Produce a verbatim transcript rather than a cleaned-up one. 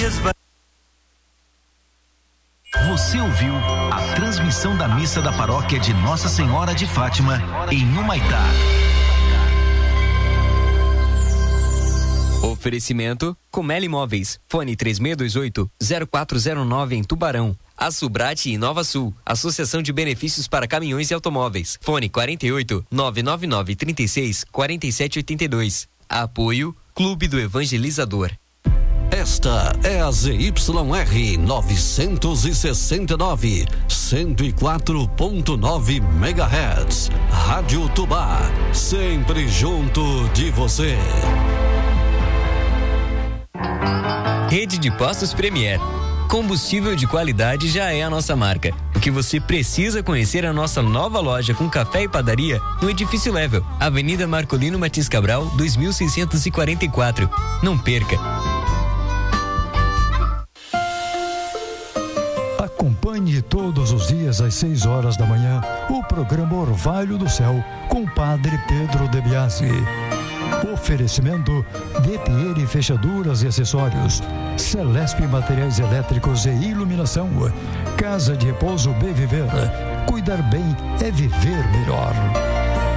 Você ouviu a transmissão da missa da paróquia de Nossa Senhora de Fátima em Humaitá. Oferecimento Comel Imóveis, fone três seis dois oito, zero quatro zero nove em Tubarão. A Subrate Inova Sul, Associação de Benefícios para Caminhões e Automóveis, fone quarenta e oito, nove nove nove, trinta e seis, quarenta e sete oitenta e dois. Apoio Clube do Evangelizador. Esta é a Z Y R novecentos e sessenta e nove, cento e quatro ponto nove megahertz. Rádio Tubá, sempre junto de você. Rede de Postos Premier. Combustível de qualidade já é a nossa marca. O que você precisa conhecer é a nossa nova loja com café e padaria no Edifício Level, Avenida Marcolino Martins Cabral, dois mil seiscentos e quarenta e quatro. Não perca. Acompanhe todos os dias às seis horas da manhã o programa Orvalho do Céu com o Padre Pedro De Biasi. Oferecimento De Pieri Fechaduras e Acessórios, Celesp Materiais Elétricos e Iluminação, Casa de Repouso Bem Viver. Cuidar bem é viver melhor.